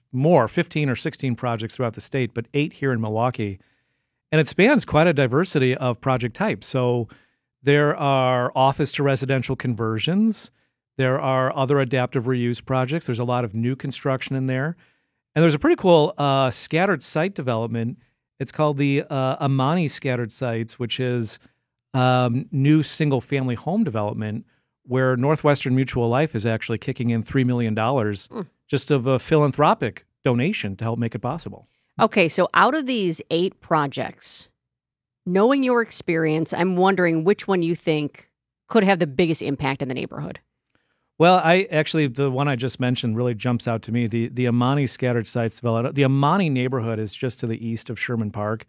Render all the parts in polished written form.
more, 15 or 16 projects throughout the state, but 8 here in Milwaukee. And it spans quite a diversity of project types. So there are office to residential conversions. There are other adaptive reuse projects. There's a lot of new construction in there. And there's a pretty cool scattered site development. It's called the Amani Scattered Sites, which is new single-family home development where Northwestern Mutual Life is actually kicking in $3 million just of a philanthropic donation to help make it possible. Okay, so out of these 8 projects, knowing your experience, I'm wondering which one you think could have the biggest impact in the neighborhood. Well, the one I just mentioned really jumps out to me. The Amani Scattered Sites development. The Amani neighborhood is just to the east of Sherman Park,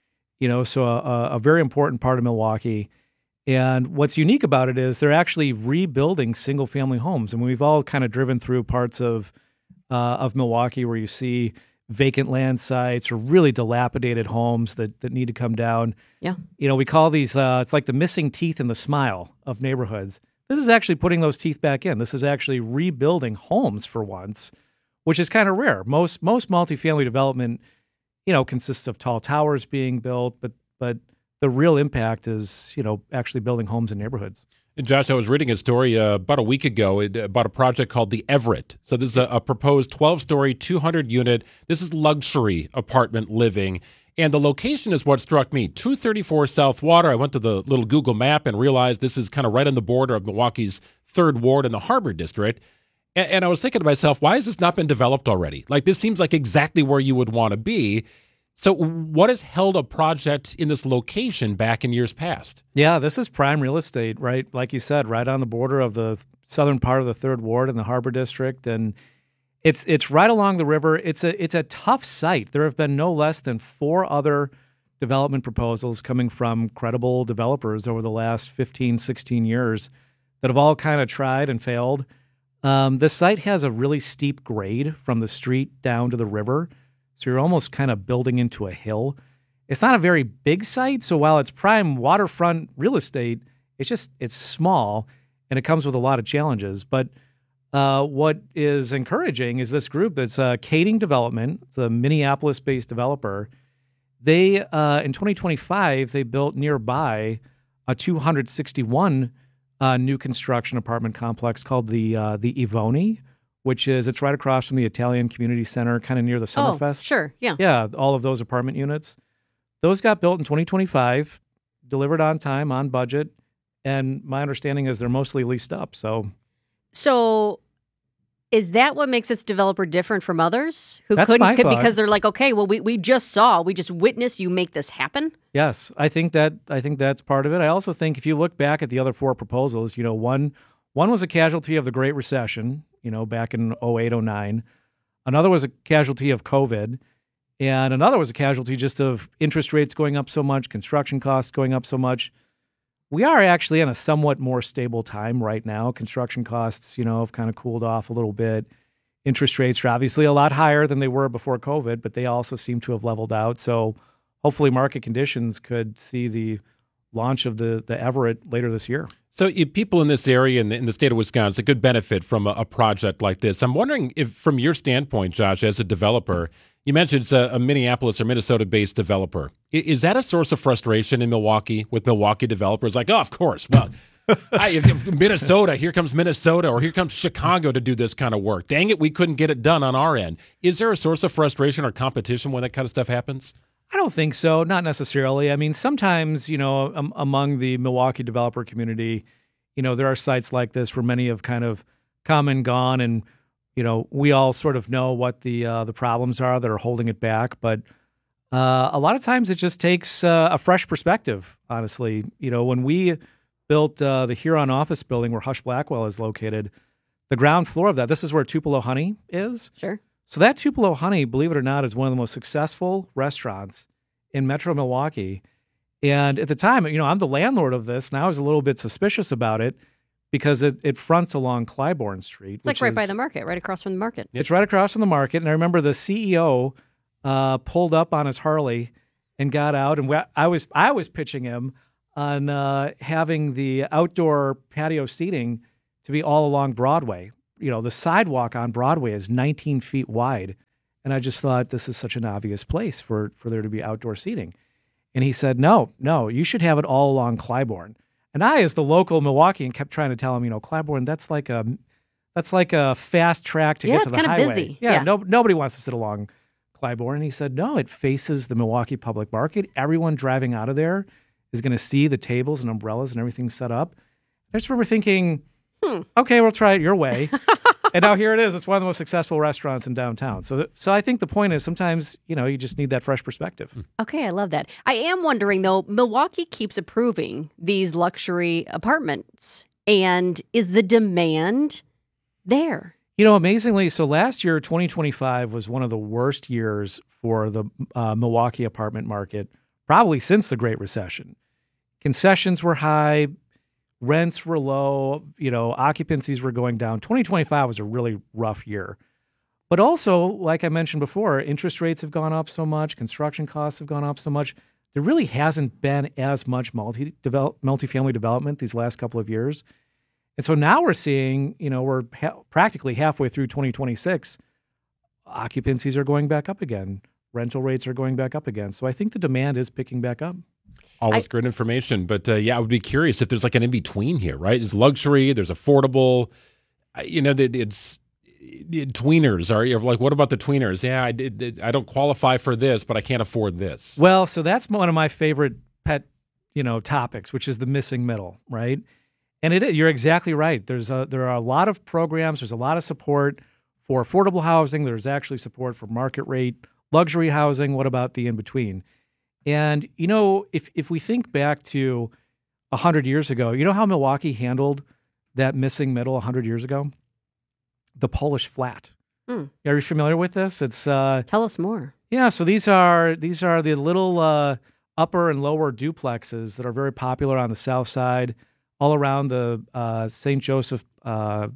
so a very important part of Milwaukee. And what's unique about it is they're actually rebuilding single-family homes. And we've all kind of driven through parts of Milwaukee where you see vacant land sites or really dilapidated homes that need to come down. Yeah. We call these, it's like the missing teeth in the smile of neighborhoods. This is actually putting those teeth back in. This is actually rebuilding homes for once, which is kind of rare. Most multifamily development, consists of tall towers being built, but the real impact is, actually building homes in neighborhoods. And Josh, I was reading a story about a week ago about a project called the Everett. So this is a proposed 12-story, 200-unit. This is luxury apartment living. And the location is what struck me. 234 South Water. I went to the little Google map and realized this is kind of right on the border of Milwaukee's 3rd Ward in the Harbor District. And I was thinking to myself, why has this not been developed already? Like, this seems like exactly where you would want to be. So what has held a project in this location back in years past? Yeah, this is prime real estate, right? Like you said, right on the border of the southern part of the 3rd Ward in the Harbor District. And it's right along the river. It's a tough site. There have been no less than 4 other development proposals coming from credible developers over the last 15, 16 years that have all kind of tried and failed. The site has a really steep grade from the street down to the river. So you're almost kind of building into a hill. It's not a very big site, so while it's prime waterfront real estate, it's small, and it comes with a lot of challenges. But what is encouraging is this group that's Kading Development. It's a Minneapolis-based developer. They in 2025 they built nearby a 261 new construction apartment complex called the Ivoni, which it's right across from the Italian Community Center, kind of near the Summerfest. Oh, sure, yeah. Yeah, all of those apartment units. Those got built in 2025, delivered on time, on budget, and my understanding is they're mostly leased up. So is that what makes this developer different from others who That's couldn't my thought. because they're like, okay, well, we just witnessed you make this happen? Yes, I think that's part of it. I also think if you look back at the other 4 proposals, one was a casualty of the Great Recession, back in 08, 09. Another was a casualty of COVID. And another was a casualty just of interest rates going up so much, construction costs going up so much. We are actually in a somewhat more stable time right now. Construction costs, have kind of cooled off a little bit. Interest rates are obviously a lot higher than they were before COVID, but they also seem to have leveled out. So hopefully market conditions could see the launch of the Everett later this year. So people in this area in the state of Wisconsin could benefit from a project like this. I'm wondering if, from your standpoint, Josh, as a developer, you mentioned it's a Minneapolis or Minnesota-based developer. Is that a source of frustration in Milwaukee with Milwaukee developers? Like, oh, of course. Well, if Minnesota, here comes Minnesota, or here comes Chicago to do this kind of work. Dang it, we couldn't get it done on our end. Is there a source of frustration or competition when that kind of stuff happens? I don't think so. Not necessarily. I mean, sometimes, among the Milwaukee developer community, there are sites like this where many have kind of come and gone, and, we all sort of know what the problems are that are holding it back. But a lot of times it just takes a fresh perspective, honestly. When we built the Huron office building where Hush Blackwell is located, the ground floor of that, this is where Tupelo Honey is. Sure. So that Tupelo Honey, believe it or not, is one of the most successful restaurants in Metro Milwaukee. And at the time, I'm the landlord of this, and I was a little bit suspicious about it because it fronts along Clybourne Street. It's like right by the market, right across from the market. It's right across from the market. And I remember the CEO pulled up on his Harley and got out, and I was pitching him on having the outdoor patio seating to be all along Broadway. The sidewalk on Broadway is 19 feet wide, And I just thought this is such an obvious place for there to be outdoor seating. And he said, no, you should have it all along Clybourne. And I, as the local Milwaukeean, kept trying to tell him, Clybourne, that's like a fast track to get to the highway. It's kind of busy. Yeah. Nobody wants to sit along Clybourne. And he said, no, it faces the Milwaukee Public Market. Everyone driving out of there is going to see the tables and umbrellas and everything set up. I just remember thinking, okay, we'll try it your way. And now here it is. It's one of the most successful restaurants in downtown. So I think the point is sometimes, you just need that fresh perspective. Okay, I love that. I am wondering, though, Milwaukee keeps approving these luxury apartments. And is the demand there? Amazingly, so last year, 2025, was one of the worst years for the Milwaukee apartment market, probably since the Great Recession. Concessions were high. Rents were low, occupancies were going down. 2025 was a really rough year. But also, like I mentioned before, interest rates have gone up so much, construction costs have gone up so much. There really hasn't been as much multifamily development these last couple of years. And so now we're seeing, we're practically halfway through 2026, occupancies are going back up again. Rental rates are going back up again. So I think the demand is picking back up. Always great information. But I would be curious if there's like an in-between here, right? There's luxury, there's affordable, it's tweeners. Are you like, what about the tweeners? Yeah, I don't qualify for this, but I can't afford this. Well, so that's one of my favorite pet, topics, which is the missing middle, right? And you're exactly right. There are a lot of programs. There's a lot of support for affordable housing. There's actually support for market rate luxury housing. What about the in-between? And, if we think back to 100 years ago, how Milwaukee handled that missing middle 100 years ago? The Polish flat. Are you familiar with this? It's tell us more. Yeah, so these are the little upper and lower duplexes that are very popular on the south side, all around the St. Joseph, the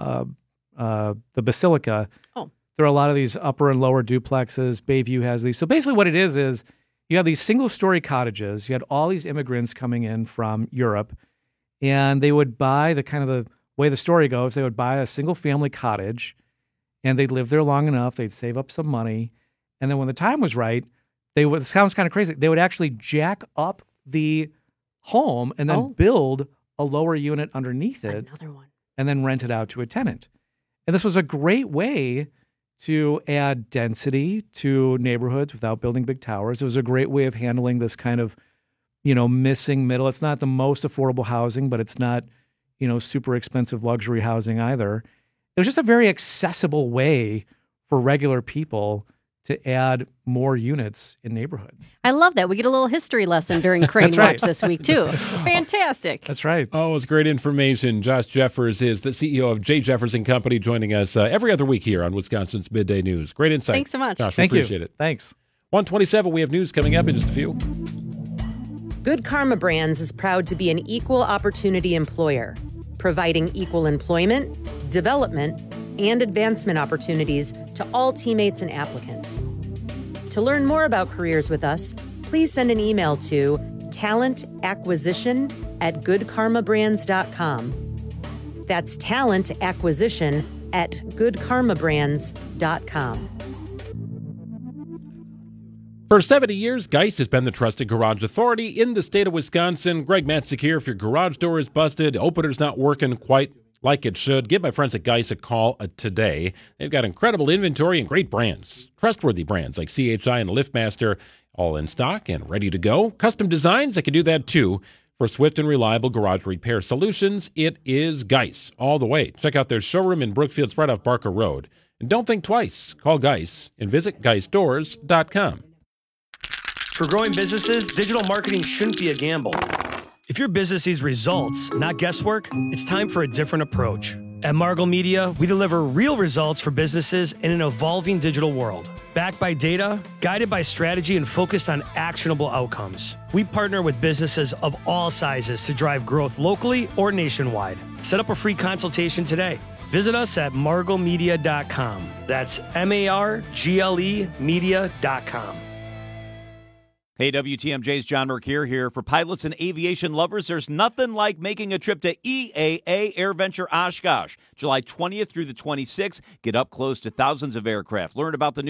Basilica. Oh. There are a lot of these upper and lower duplexes. Bayview has these. So basically what it is you have these single-story cottages. You had all these immigrants coming in from Europe, and they would buy the way the story goes, they would buy a single-family cottage, and they'd live there long enough. They'd save up some money, and then when the time was right, this sounds kind of crazy, they would actually jack up the home and then build a lower unit underneath it. Another one. And then rent it out to a tenant. And this was a great way to add density to neighborhoods without building big towers. It was a great way of handling this kind of, missing middle. It's not the most affordable housing, but it's not, super expensive luxury housing either. It was just a very accessible way for regular people to add more units in neighborhoods. I love that. We get a little history lesson during Crane Watch this week, too. Fantastic. That's right. Oh, it's great information. Josh Jeffers is the CEO of J. Jeffers & Company, joining us every other week here on Wisconsin's Midday News. Great insight. Thanks so much. Josh, Thank we appreciate you. it. Thanks. 1:27, we have news coming up in just a few. Good Karma Brands is proud to be an equal opportunity employer, providing equal employment, development, and advancement opportunities to all teammates and applicants. To learn more about careers with us, please send an email to talentacquisition@goodkarmabrands.com. That's talentacquisition@goodkarmabrands.com. For 70 years, Geis has been the trusted garage authority in the state of Wisconsin. Greg Matzik here. If your garage door is busted, opener's not working quite like it should, give my friends at Geis a call today. They've got incredible inventory and great brands. Trustworthy brands like CHI and LiftMaster, all in stock and ready to go. Custom designs, they can do that too. For swift and reliable garage repair solutions, it is Geis all the way. Check out their showroom in Brookfield, right off Barker Road. And don't think twice. Call Geis and visit GeisDoors.com. For growing businesses, digital marketing shouldn't be a gamble. If your business needs results, not guesswork, it's time for a different approach. At Margle Media, we deliver real results for businesses in an evolving digital world. Backed by data, guided by strategy, and focused on actionable outcomes. We partner with businesses of all sizes to drive growth locally or nationwide. Set up a free consultation today. Visit us at marglemedia.com. That's MARGLE media.com. Hey, WTMJ's John Mercure here. For pilots and aviation lovers, there's nothing like making a trip to EAA AirVenture Oshkosh. July 20th through the 26th, get up close to thousands of aircraft. Learn about the new